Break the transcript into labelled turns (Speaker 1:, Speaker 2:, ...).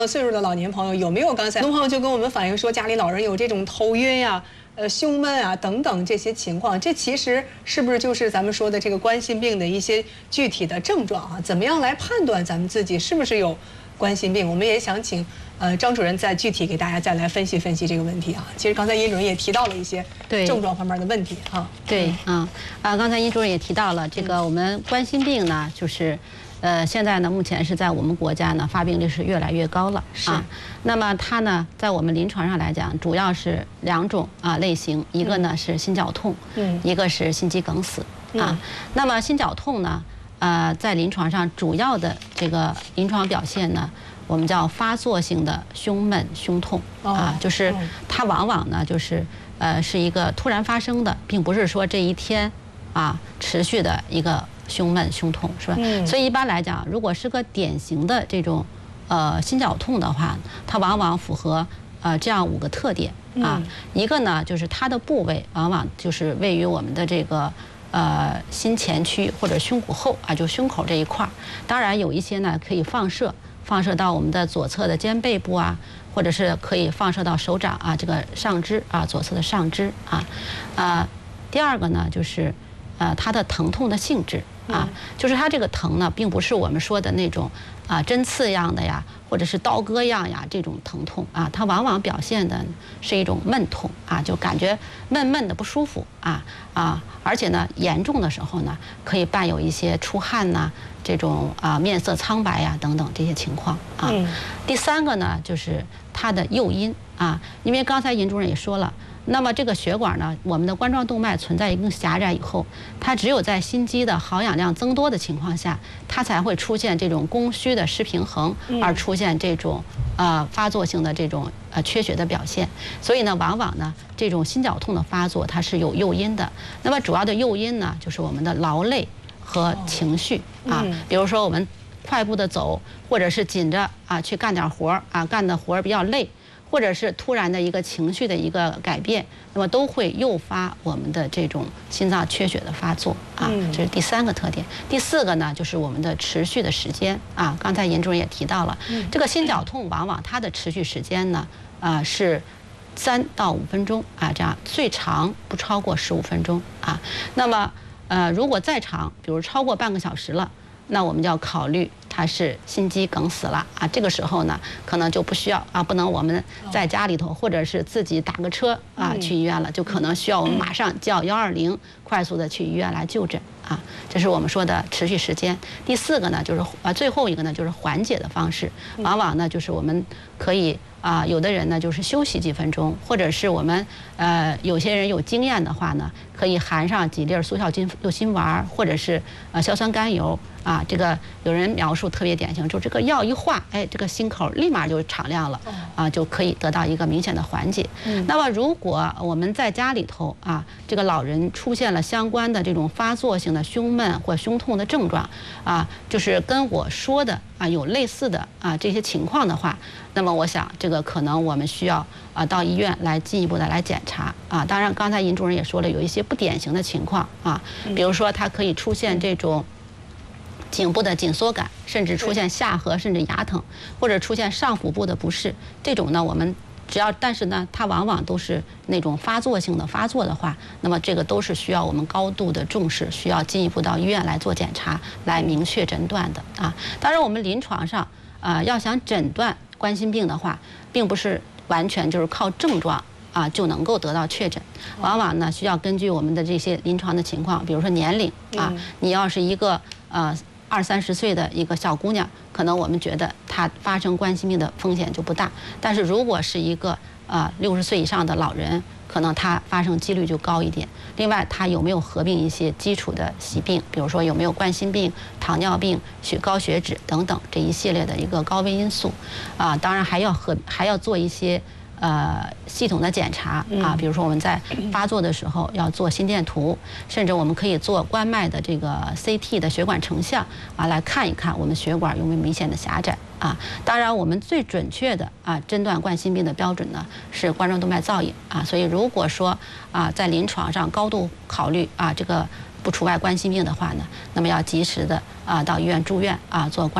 Speaker 1: 岁数的老年朋友有没有？刚才很多朋友就跟我们反映说，家里老人有这种头晕呀、胸闷啊等等这些情况，这其实是不是就是咱们说的这个冠心病的一些具体的症状啊？怎么样来判断咱们自己是不是有冠心病？我们也想请张主任再具体给大家再来分析分析这个问题啊。其实刚才殷主任也提到了一些症状方面的问题啊。
Speaker 2: 对刚才殷主任也提到了这个我们冠心病呢，就是现在呢目前是在我们国家呢发病率是越来越高了啊。那么它呢在我们临床上来讲，主要是2种类型，一个呢是心绞痛，一个是心肌梗死啊。那么心绞痛呢，在临床上主要的这个临床表现呢，我们叫发作性的胸闷、胸痛啊，就是它往往呢就是是一个突然发生的，并不是说这一天持续的一个胸闷、胸痛，是吧？所以一般来讲，如果是个典型的这种心绞痛的话，它往往符合这样5个特点啊。一个呢就是它的部位往往就是位于我们的这个心前区或者胸骨后就胸口这一块儿。当然有一些呢可以放射到我们的左侧的肩背部或者是可以放射到手掌这个上肢左侧的上肢第二个呢就是它的疼痛的性质就是它这个疼呢，并不是我们说的那种针刺样的呀，或者是刀割样呀这种疼痛它往往表现的是一种闷痛就感觉闷闷的不舒服而且呢严重的时候呢，可以伴有一些出汗呐，这种面色苍白呀等等这些情况第三个呢就是它的诱因因为刚才殷主任也说了。那么这个血管呢，我们的冠状动脉存在一定狭窄以后，它只有在心肌的耗氧量增多的情况下，它才会出现这种供需的失平衡，而出现这种发作性的这种缺血的表现。所以呢，往往呢这种心绞痛的发作它是有诱因的。那么主要的诱因呢，就是我们的劳累和情绪比如说我们快步的走，或者是紧着去干点活干的活比较累。或者是突然的一个情绪的一个改变，那么都会诱发我们的这种心脏缺血的发作这是第3个特点。第4个呢，就是我们的持续的时间刚才殷主任也提到了，这个心绞痛往往它的持续时间呢是3到5分钟这样最长不超过15分钟那么如果再长，比如超过半个小时了，那我们就要考虑它是心肌梗死了这个时候呢，可能就不需要不能我们在家里头或者是自己打个车去医院了，就可能需要我们马上叫120快速的去医院来就诊这是我们说的持续时间。第4个呢，就是最后一个呢，就是缓解的方式，往往呢就是我们可以有的人呢就是休息几分钟，或者是我们有些人有经验的话呢，可以含上几粒速效救心丸，或者是硝酸甘油这个有人描述特别典型，就这个药一化，这个心口立马就敞亮了就可以得到一个明显的缓解。那么如果我们在家里头这个老人出现了相关的这种发作性的胸闷或胸痛的症状就是跟我说的有类似的这些情况的话，那么我想这个可能我们需要到医院来进一步的来检查当然刚才殷主任也说了，有一些不典型的情况比如说它可以出现这种颈部的紧缩感，甚至出现下颌甚至牙疼，或者出现上腹部的不适，这种呢我们但是呢它往往都是那种发作性的发作的话，那么这个都是需要我们高度的重视，需要进一步到医院来做检查，来明确诊断的当然我们临床上要想诊断冠心病的话，并不是完全就是靠症状就能够得到确诊，往往呢需要根据我们的这些临床的情况，比如说年龄你要是一个20-30岁的一个小姑娘，可能我们觉得她发生冠心病的风险就不大，但是如果是一个60岁以上的老人，可能它发生几率就高一点。另外，它有没有合并一些基础的疾病，比如说有没有冠心病、糖尿病、高血脂等等这一系列的一个高危因素当然还要做一些系统的检查比如说我们在发作的时候要做心电图，甚至我们可以做冠脉的这个 CT 的血管成像来看一看我们血管有没有明显的狭窄当然我们最准确的诊断冠心病的标准呢是冠状动脉造影所以如果说在临床上高度考虑这个不除外冠心病的话呢，那么要及时的到医院住院做冠